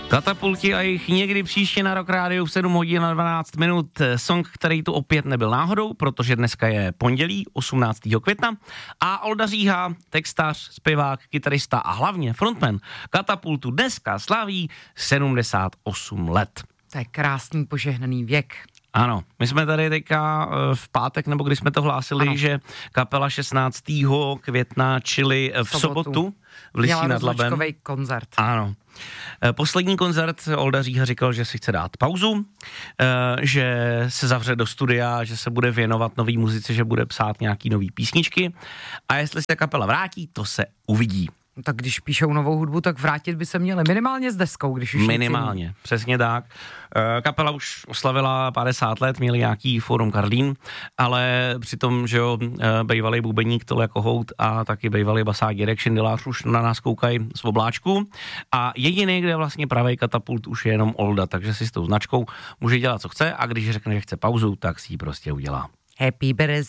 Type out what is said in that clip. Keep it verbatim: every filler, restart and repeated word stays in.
Katapulti a jich někdy příště na Rock Rádiu v sedm hodin a dvanáct minut. Song, který tu opět nebyl náhodou, protože dneska je pondělí, osmnáctého května. A Olda Říha, textař, zpěvák, kytarista a hlavně frontman Katapultu dneska slaví sedmdesát osm let. To je krásný požehnaný věk. Ano, my jsme tady teďka v pátek, nebo když jsme to hlásili, ano. že kapela šestnáctého května, čili v sobotu, sobotu v Lysí nad Labem. Měla koncert. Ano. Poslední koncert Olda Říha říkal, že si chce dát pauzu, že se zavře do studia, že se bude věnovat nový muzice, že bude psát nějaký nový písničky a jestli se kapela vrátí, to se uvidí. Tak když píšou novou hudbu, tak vrátit by se měli minimálně s deskou, když už minimálně, přesně tak. Kapela už oslavila padesát let, měli nějaký Fórum Karlín, ale přitom, že jo, bejvalý bubeník Tole Kohout a taky bejvalý basák Jirek Šindelář už na nás koukají z obláčku a jediný, kde vlastně pravej Katapult už je jenom Olda, takže si s tou značkou může dělat, co chce a když řekne, že chce pauzu, tak si ji prostě udělá. Happy birthday